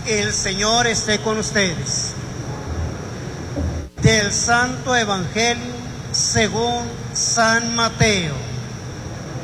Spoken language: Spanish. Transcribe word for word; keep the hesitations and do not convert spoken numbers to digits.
El Señor esté con ustedes. Del Santo Evangelio según San Mateo.